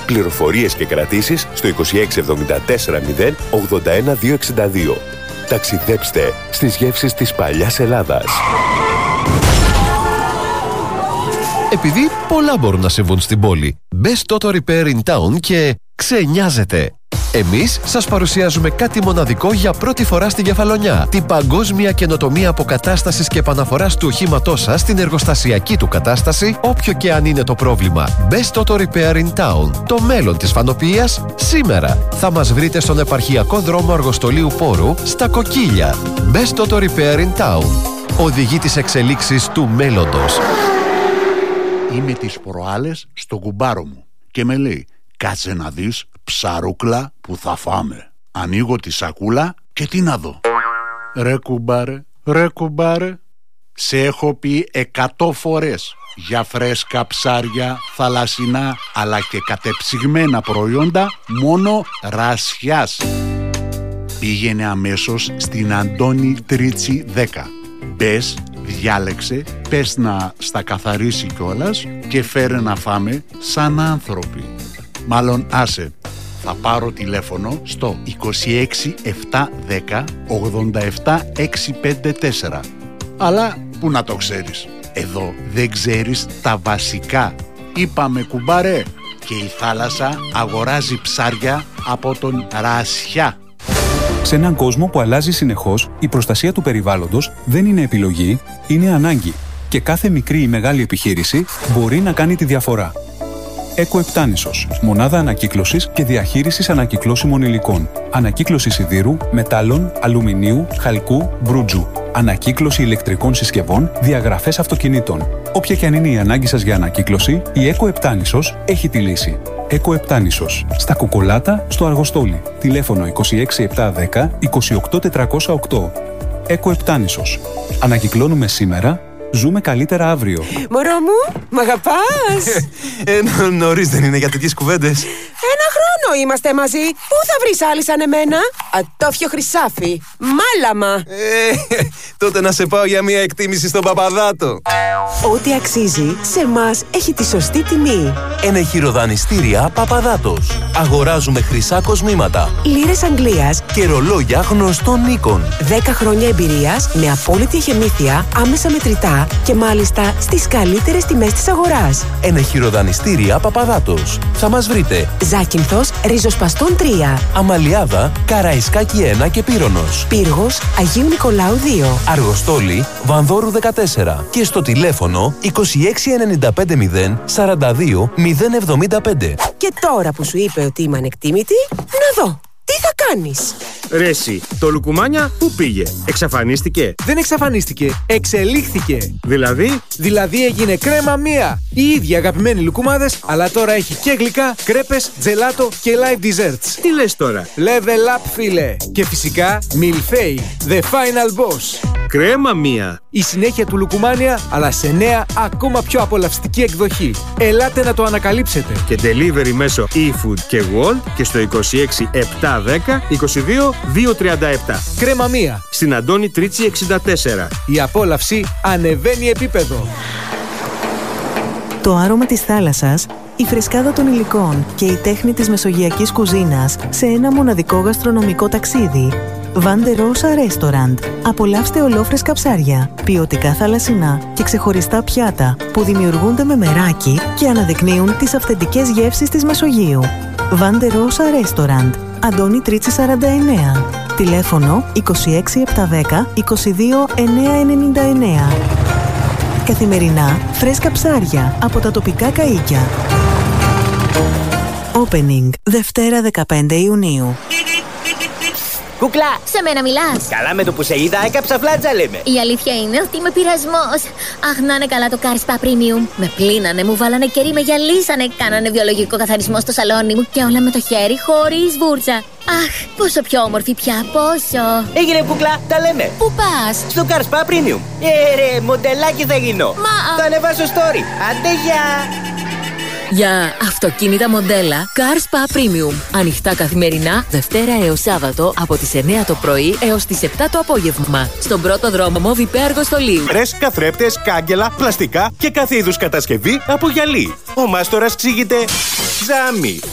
Πληροφορίες και κρατήσεις στο 2674 0 81 262. Ταξιδέψτε στις γεύσεις της παλιάς Ελλάδας. Επειδή πολλά μπορούν να συμβούν στην πόλη, μπες Toto Repair in Town και ξενιάζετε. Εμείς σας παρουσιάζουμε κάτι μοναδικό για πρώτη φορά στην Κεφαλονιά. Την παγκόσμια καινοτομία αποκατάστασης και επαναφοράς του οχήματός σας στην εργοστασιακή του κατάσταση, όποιο και αν είναι το πρόβλημα. Μπες Toto Repair in Town. Το μέλλον της φανοποιίας σήμερα. Θα μας βρείτε στον επαρχιακό δρόμο Αργοστολίου Πόρου, στα Κοκκίλια. Μπες Toto Repair in Town. Οδηγεί τις εξελίξεις του μέλλοντος. Είμαι τις προάλλες στον κουμπάρο μου και με λέει: κάτσε να δεις ψαρούκλα που θα φάμε. Ανοίγω τη σακούλα και τι να δω? Ρε κουμπάρε, σε έχω πει 100 φορές για φρέσκα ψάρια, θαλασσινά αλλά και κατεψυγμένα προϊόντα μόνο Ρασιάς. Πήγαινε αμέσως στην Αντώνη Τρίτσι 10. Μπες, διάλεξε, πες να στα καθαρίσει κιόλας και φέρε να φάμε σαν άνθρωποι. Μάλλον άσε, θα πάρω τηλέφωνο στο 26 710 87 654. Αλλά που να το ξέρεις, εδώ δεν ξέρεις τα βασικά. Είπαμε κουμπάρε, και η θάλασσα αγοράζει ψάρια από τον Ρασιά. Σε έναν κόσμο που αλλάζει συνεχώς, η προστασία του περιβάλλοντος δεν είναι επιλογή, είναι ανάγκη. Και κάθε μικρή ή μεγάλη επιχείρηση μπορεί να κάνει τη διαφορά. Eco-Eptanissos. Μονάδα ανακύκλωσης και διαχείρισης ανακυκλώσιμων υλικών. Ανακύκλωση σιδήρου, μετάλλων, αλουμινίου, χαλκού, μπρούτζου. Ανακύκλωση ηλεκτρικών συσκευών, διαγραφές αυτοκινήτων. Όποια και αν είναι η ανάγκη σας για ανακύκλωση, η Eco-Eptanissos έχει τη λύση. Eco-Eptanissos. Στα Κουκολάτα, στο Αργοστόλι. Τηλέφωνο 26 710 28 408. Eco-Eptanissos. Ανακυκλώνουμε σήμερα, ζούμε καλύτερα αύριο. Μωρό μου, μ' αγαπάς? Νωρίς δεν είναι για τέτοιες κουβέντες. Ένα χρόνο είμαστε μαζί. Πού θα βρεις άλλη σαν εμένα? Ατόφιο χρυσάφι. Μάλαμα. Τότε να σε πάω για μια εκτίμηση στον Παπαδάτο. Ό,τι αξίζει σε εμάς έχει τη σωστή τιμή. Ενεχειροδανιστήρια Παπαδάτος. Αγοράζουμε χρυσά κοσμήματα, Λίρες Αγγλίας και ρολόγια γνωστών οίκων. 10 χρόνια εμπειρίας με απόλυτη εχεμήθεια, άμεσα μετρητά και μάλιστα στις καλύτερες τιμές της αγοράς. Ενεχειροδανιστήρια Παπαδάτος. Θα μας βρείτε Ζάκυνθος, Ριζοσπαστών 3. Αμαλιάδα, Καραϊσκάκη 1 και Πύρονος. Πύργος, Αγίου Νικολάου 2. Αργοστόλι, Βανδόρου 14. Και στο τηλέφωνο 26 95 0 42 075. Και τώρα που σου είπε ότι είμαι ανεκτήμητη, να δω. Τι θα κάνεις? Ρε εσύ, το Λουκουμάνια πού πήγε? Εξαφανίστηκε? Δεν εξαφανίστηκε, εξελίχθηκε. Δηλαδή έγινε κρέμα μία. Οι ίδιοι αγαπημένοι λουκουμάδες, αλλά τώρα έχει και γλυκά, κρέπες, τζελάτο και live desserts. Τι λες τώρα? Level up, φίλε. Και φυσικά Milfei, the final boss. Κρέμα μία. Η συνέχεια του Λουκουμάνια, αλλά σε νέα ακόμα πιο απολαυστική εκδοχή. Ελάτε να το ανακαλύψετε. Και delivery μέσω eFood και Wolt και στο 26 710 22 237. Κρέμα μία. Στην Αντώνη Τρίτσι 64. Η απόλαυση ανεβαίνει επίπεδο. Το άρωμα της θάλασσας, η φρεσκάδα των υλικών και η τέχνη της μεσογειακής κουζίνας σε ένα μοναδικό γαστρονομικό ταξίδι. Vande Rosa Restaurant. Απολαύστε ολόφρεσκα ψάρια, ποιοτικά θαλασσινά και ξεχωριστά πιάτα που δημιουργούνται με μεράκι και αναδεικνύουν τις αυθεντικές γεύσεις της Μεσογείου. Vande Rosa Restaurant. Αντώνη Τρίτσι 49. Τηλέφωνο 26 710 22 999. Καθημερινά φρέσκα ψάρια από τα τοπικά καΐκια. Opening Δευτέρα 15 Ιουνίου. Κουκλά, σε μένα μιλάς? Καλά, με το που σε είδα έκαψα φλάτζα, λέμε. Η αλήθεια είναι ότι είμαι πειρασμός. Αχ, να είναι καλά το Car Spa Premium. Με πλύνανε, μου βάλανε κερί, με γυαλίσανε, κάνανε βιολογικό καθαρισμό στο σαλόνι μου και όλα με το χέρι, χωρίς βούρτσα. Αχ, πόσο πιο όμορφη πια, πόσο. Έγινε, κουκλά, τα λέμε. Πού πας? Στο Car Spa Premium. Ρε, μοντελάκι θα γίνω. Θα ανεβάσω story. Άντε, γεια. Για αυτοκίνητα μοντέλα Car Spa Premium. Ανοιχτά καθημερινά, Δευτέρα έως Σάββατο από τις 9 το πρωί έως τις 7 το απόγευμα. Στον πρώτο δρόμο Βιπέ Αργοστολίου. Πρες, καθρέπτες, κάγκελα, πλαστικά και κάθε είδους κατασκευή από γυαλί. Ο μάστορας εξηγείται Ζάμι.